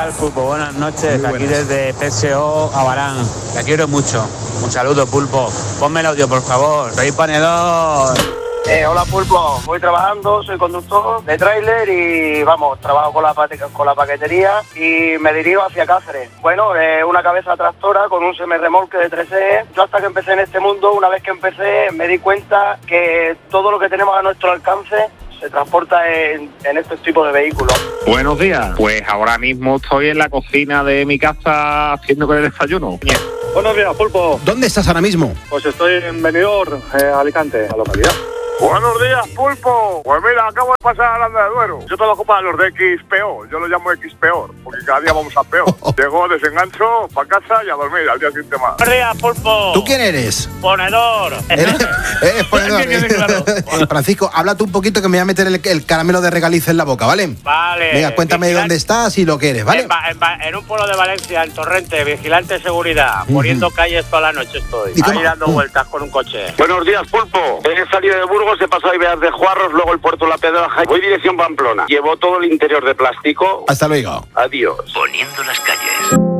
tal, Pulpo? Buenas noches, aquí desde PSO a Barán. Te quiero mucho. Un saludo, Pulpo. Ponme el audio, por favor. Soy ponedor. Hola, Pulpo. Voy trabajando, soy conductor de tráiler y vamos, trabajo con la paquetería y me dirijo hacia Cáceres. Bueno, una cabeza tractora con un semirremolque de 3 ejes. Yo hasta que empecé en este mundo, una vez que empecé, me di cuenta que todo lo que tenemos a nuestro alcance se transporta en estos tipos de vehículos. Buenos días. Pues ahora mismo estoy en la cocina de mi casa haciendo con el desayuno. Buenos días, Pulpo. ¿Dónde estás ahora mismo? Pues estoy en Benidorm, Alicante, la localidad. Buenos días, Pulpo. Pues mira, acabo de pasar a Aranda de Duero. Yo trabajo para los de XPO. Yo lo llamo XPO, porque cada día vamos a peor. Llego, desengancho, para casa y a dormir, al día siguiente más. Buenos días, Pulpo. ¿Tú quién eres? Ponedor. Eres ponedor. Claro. Francisco, háblate un poquito que me voy a meter el caramelo de regaliz en la boca, ¿vale? Vale. Venga, cuéntame dónde estás y lo que eres, ¿vale? En un pueblo de Valencia, en Torrente, vigilante de seguridad. Poniendo calles toda la noche estoy. ¿Y cómo? Ahí dando vueltas con un coche. Buenos días, Pulpo. He salido de Burgos, he pasado a Ibeas de Juarros, luego el puerto La Pedraja. Voy dirección Pamplona. Llevo todo el interior de plástico. Hasta luego. Adiós. Poniendo las calles.